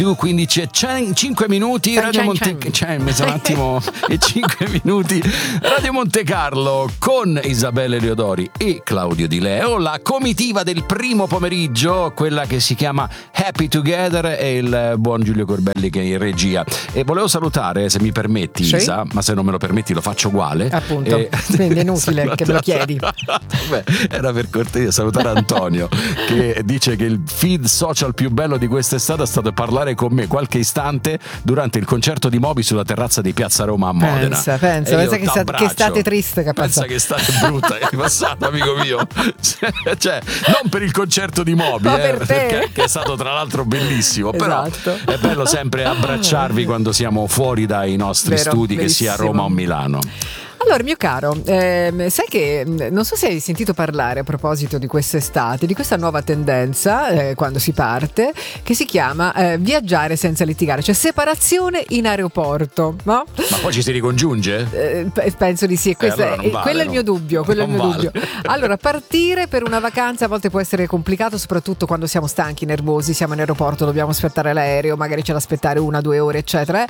15 e 5 minuti, Radio Monte mezzo un attimo e 5 minuti, Radio Monte Carlo con Isabella Eleodori e Claudio Di Leo, la comitiva del primo pomeriggio, quella che si chiama Happy Together, e il buon Giulio Corbelli che è in regia. E volevo salutare, se mi permetti, sì? Isa, ma se non me lo permetti lo faccio uguale. Appunto, quindi è inutile che me lo chiedi. Beh, era per cortesia salutare Antonio che dice che il feed social più bello di quest'estate è stato parlare con me qualche istante durante il concerto di Moby sulla terrazza di Piazza Roma a Modena. Pensa che state triste che pensa che state brutta che è passata, amico mio. Cioè, non per il concerto di Moby, perché è stato tra l'altro bellissimo. Esatto. Però è bello sempre abbracciarvi quando siamo fuori dai nostri studi, bellissimo. che sia a Roma o Milano. Allora, mio caro, sai che non so se hai sentito parlare a proposito di quest'estate, di questa nuova tendenza quando si parte, che si chiama viaggiare senza litigare, cioè separazione in aeroporto, no? Ma poi ci si ricongiunge? Penso di sì, quello è il mio dubbio. Allora, partire per una vacanza a volte può essere complicato, soprattutto quando siamo stanchi, nervosi, siamo in aeroporto, dobbiamo aspettare l'aereo, magari c'è da aspettare 1-2 ore, eccetera,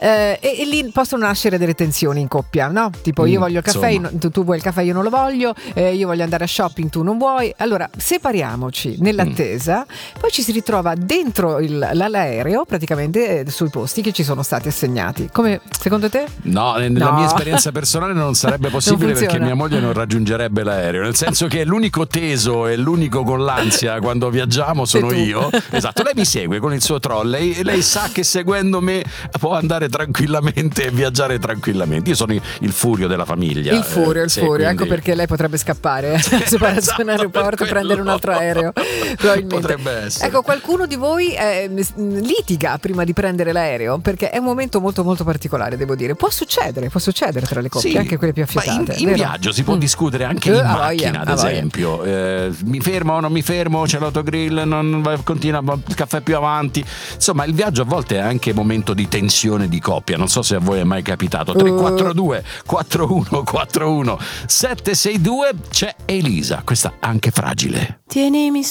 e lì possono nascere delle tensioni in coppia, no? Tipo io voglio il caffè, tu vuoi il caffè, io non lo voglio, io voglio andare a shopping, tu non vuoi. Allora separiamoci nell'attesa, poi ci si ritrova dentro l'aereo, praticamente sui posti che ci sono stati assegnati. Come secondo te? No, nella mia esperienza personale non sarebbe possibile, perché mia moglie non raggiungerebbe l'aereo, nel senso che l'unico teso e l'unico con l'ansia quando viaggiamo sono io. Esatto, lei mi segue con il suo trolley, lei sa che seguendo me può andare tranquillamente e viaggiare tranquillamente. Io sono il furio della famiglia. Il furio, quindi... ecco perché lei potrebbe scappare separazione aeroporto, prendere un altro aereo, probabilmente. Potrebbe essere. Ecco, qualcuno di voi litiga prima di prendere l'aereo, perché è un momento molto molto particolare, devo dire. Può succedere tra le coppie, anche quelle più affiatate. In viaggio si può discutere anche in macchina, ad esempio. Mi fermo o non mi fermo, c'è l'autogrill, non continua il caffè più avanti. Insomma, il viaggio a volte è anche momento di tensione di coppia. Non so se a voi è mai capitato. 342 4141 762. C'è Elisa, questa anche fragile. Tienimi